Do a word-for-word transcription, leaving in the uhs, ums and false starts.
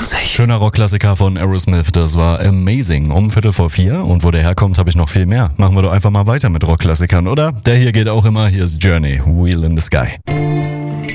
vierundzwanzig. Schöner Rockklassiker von Aerosmith, das war Amazing. Um Viertel vor vier. Und wo der herkommt, habe ich noch viel mehr. Machen wir doch einfach mal weiter mit Rockklassikern, oder? Der hier geht auch immer. Hier ist Journey, Wheel in the Sky.